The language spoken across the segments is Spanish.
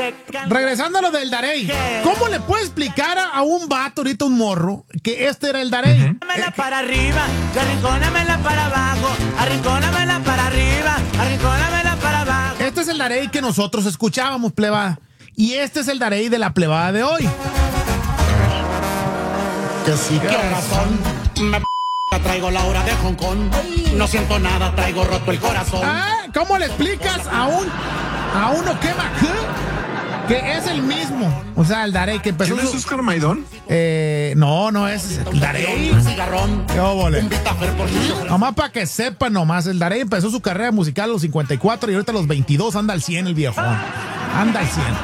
regresando a lo del Darey, ¿cómo le puedo explicar a un vato, ahorita un morro, que este era el Darey? Arrincónamela para arriba, arrincónamela para abajo, arrincónamela para arriba, arrincónamela para abajo. Este es el Darey que nosotros escuchábamos, plebada. Y este es el Darey de la plebada de hoy. Que sí, que razón. Traigo la hora de Hong Kong. No siento nada, traigo roto el corazón. ¿Cómo le explicas a uno que es el mismo? O sea, el Darey que empezó. ¿Quién es Oscar Maidón? No es el Darey. ¿Qué óvole? Nomás para que sepan nomás, el Darey empezó su carrera musical a los 54 y ahorita a los 22 anda al 100 el viejo. Anda al 100.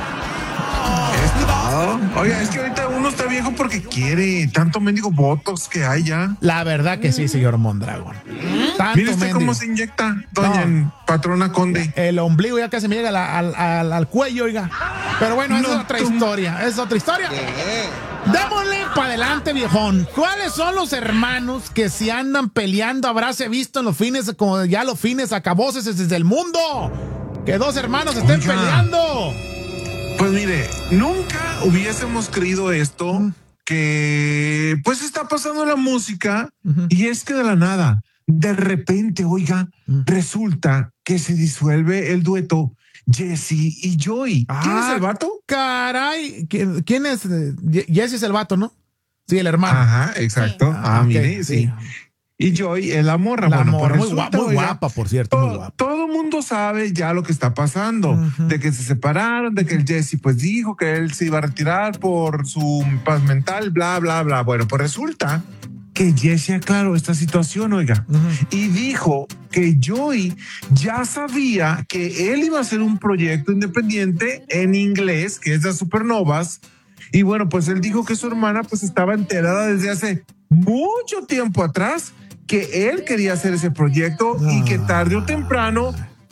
Oye, es que ahorita uno está viejo porque quiere tanto mendigo botox que hay ya. La verdad que sí, señor Mondragón. Mire usted cómo se inyecta, doña patrona Conde. El ombligo ya casi me llega al cuello, oiga. Pero bueno, esa es otra historia. Es otra historia. Démosle para adelante, viejón. ¿Cuáles son los hermanos que se andan peleando? Habráse visto en los fines, como ya los fines acaboses desde el mundo. Que dos hermanos estén peleando. Pues mire, nunca hubiésemos creído esto, que pues está pasando la música y es que de la nada, de repente, oiga, resulta que se disuelve el dueto Jesse y Joy. ¿Quién es el vato? Caray, ¿quién es? Jesse es el vato, ¿no? Sí, el hermano. Ajá, exacto. Sí. Mire, sí. Y Joy es la morra. La morra, pues muy guapa, por cierto. Muy guapa. Todo el mundo sabe ya lo que está pasando, de que se separaron, de que el Jesse pues dijo que él se iba a retirar por su paz mental, bla, bla, bla. Bueno, pues resulta que Jesse aclaró esta situación, oiga, y dijo que Joy ya sabía que él iba a hacer un proyecto independiente en inglés, que es de Supernovas, y bueno, pues él dijo que su hermana pues estaba enterada desde hace mucho tiempo atrás que él quería hacer ese proyecto y que tarde o temprano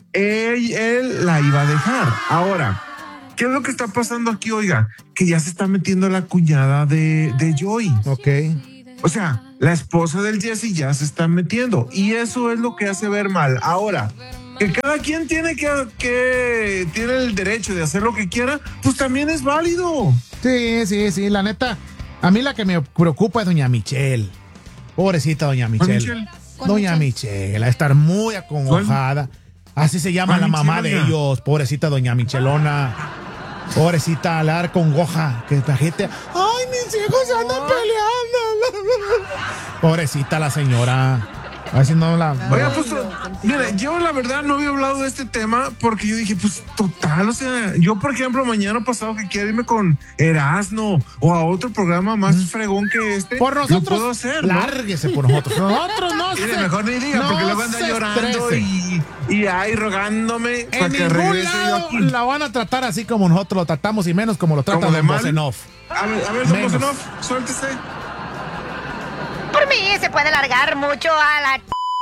él la iba a dejar. Ahora, ¿qué es lo que está pasando aquí, oiga? Que ya se está metiendo la cuñada de Joy. Ok. O sea, la esposa del Jesse ya se está metiendo y eso es lo que hace ver mal. Ahora, que cada quien tiene que tiene el derecho de hacer lo que quiera, pues también es válido. Sí, la neta, a mí la que me preocupa es doña Michelle. Pobrecita doña Michelle. Doña Michelle, a estar muy acongojada. Así se llama la mamá de ellos. Pobrecita doña Michelona. Pobrecita, la congoja. Que la gente, ay, mis hijos se andan peleando. Pobrecita la señora. A ver si no la... Oiga, pues, mire, yo la verdad no había hablado de este tema porque yo dije, pues, total, o sea, yo, por ejemplo, mañana pasado que quiero irme con Erasmo o a otro programa más fregón que este, por nosotros, lo puedo hacer, ¿no? Lárguese por nosotros. Nosotros no mire, mejor ni diga, porque luego anda llorando y ahí rogándome para que regrese yo aquí. La van a tratar así como nosotros lo tratamos y menos como lo tratan los voz en off. A ver, don voz en off, suéltese. Por mí se puede largar mucho a la...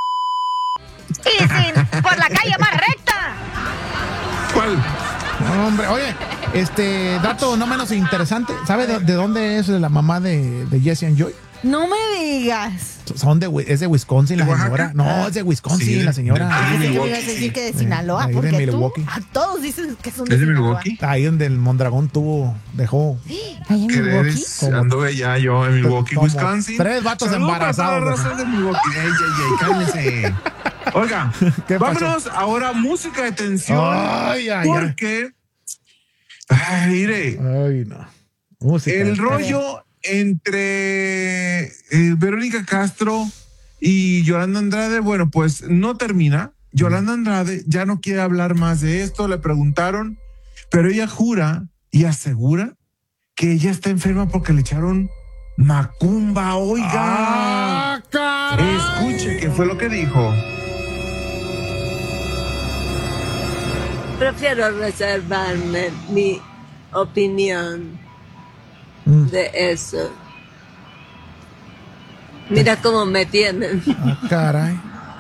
y por la calle más recta. ¿Cuál? No, hombre, oye, dato no menos interesante. ¿Sabe de dónde es la mamá de Jesse and Joy? No me digas. Es de Wisconsin la señora. No, es de Wisconsin sí, la señora. Pensé que me ibas a decir que de Sinaloa, de porque Milwaukee. a todos dicen que son de Sinaloa. Milwaukee. Ahí donde el Mondragón dejó. ¿Ahí en Milwaukee? Anduve ya yo en Milwaukee, Wisconsin. 3 vatos embarazados. De Milwaukee. Ey, cálmese. Oiga, vámonos ahora a música de tensión. Porque, mire, no. Música el rollo entre Verónica Castro y Yolanda Andrade, bueno, pues no termina. Yolanda Andrade ya no quiere hablar más de esto, le preguntaron, pero ella jura y asegura que ella está enferma porque le echaron macumba, oiga. Caray. Escuche qué fue lo que dijo. Prefiero reservarme mi opinión de eso. Mira cómo me tienen. Caray.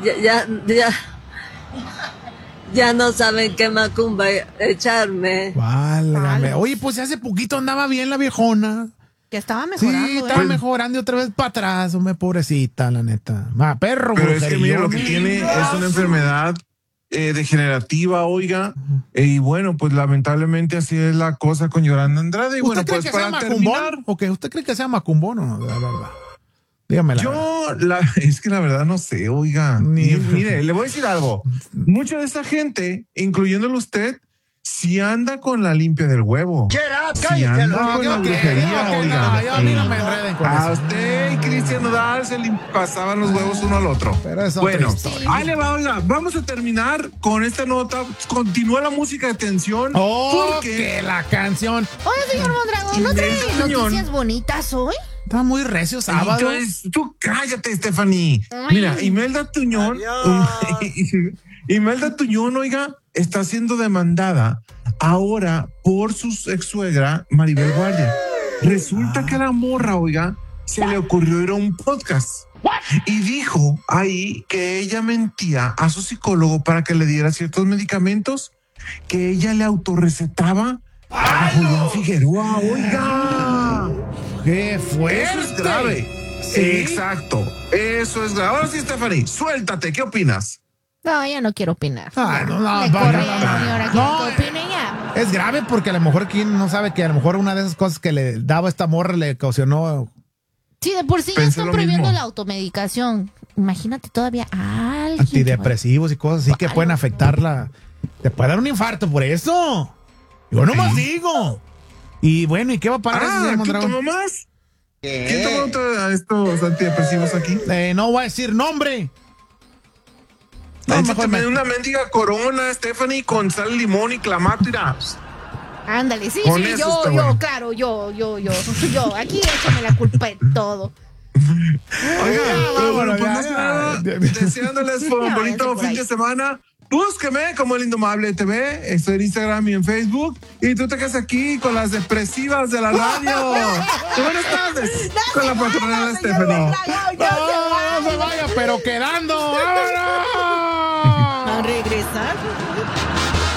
Ya no saben qué macumba echarme. Válgame. Oye, pues hace poquito andaba bien la viejona. Que estaba mejorando. Sí, estaba mejorando y otra vez para atrás, hombre, pobrecita, la neta. Perro. Pero es que mira, lo que tiene es una enfermedad degenerativa, oiga. Y bueno, pues lamentablemente así es la cosa con Yolanda Andrade. Y bueno, ¿Usted cree pues que sea para macumbón? terminar. ¿O que usted cree que sea macumbón o no? La verdad. Dígame la verdad. Es que la verdad no sé, oiga. Mire, le voy a decir algo. Mucha de esa gente, incluyéndolo usted, si anda con la limpia del huevo. Si anda con la brujería, oiga. A mí no me enreden con A eso. usted y Cristian Nodal se le pasaban los huevos uno al otro. Pero es otra bueno, historia. ahí le va, oiga. Vamos a terminar con esta nota. Continúa la música de tensión. Que la canción. Oye, señor Mondragón, ¿no trae Señor. noticias bonitas hoy? Está muy recio sábado. Entonces, tú cállate, Stephanie. Mira, Imelda Tuñón, oiga, está siendo demandada ahora por su ex suegra Maribel Guardia. Resulta que a la morra, oiga, se le ocurrió ir a un podcast y dijo ahí que ella mentía a su psicólogo para que le diera ciertos medicamentos que ella le autorrecetaba a Julián Figueroa, oiga. ¡Qué fuerte! Eso es grave. ¿Sí? Exacto. Eso es grave. Ahora sí, Stephanie, suéltate. ¿Qué opinas? No, ya no quiero opinar. Ay, no, Le corre, señora, ¿quién que opine ya? Es grave porque a lo mejor quien no sabe que a lo mejor una de esas cosas que le daba esta morra le ocasionó. Sí, de por sí ya Pensé están lo prohibiendo mismo. la automedicación. Imagínate todavía a alguien. Antidepresivos y cosas así que pueden afectarla. Te puede dar un infarto por eso. Yo nomás digo. Y bueno, ¿y qué va a parar ese señor ¿quién Mondragón? tomó más? ¿Quién tomó estos antidepresivos aquí? No voy a decir nombre. No, mejor Échate me- una mendiga corona, Stephanie, con sal, limón y clamato, mira. Ándale, sí, Con sí, eso yo, está bueno. claro, yo, aquí échame la culpa de todo. Oiga, vámonos, pues ya, no sé nada, ya. deseándoles un Ya, bonito váyanse por fin ahí. de semana. Búsqueme como El Indomable TV. Estoy en Instagram y en Facebook. Y tú te quedas aquí con las depresivas de la radio. Y buenas tardes con la patrona de Stephanie. No se vaya, pero quedando. ¡Vámonos! A regresar.